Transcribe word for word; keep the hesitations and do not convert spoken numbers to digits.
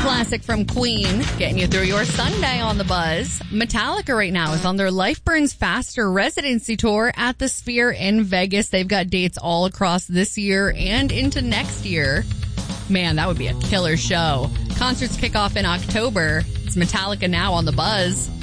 Classic from Queen, getting you through your Sunday on the Buzz. Metallica right now is on their Life Burns Faster residency tour at the Sphere in Vegas. They've got dates all across this year and into next year. Man, that would be a killer show. Concerts kick off in October. It's Metallica now on the Buzz.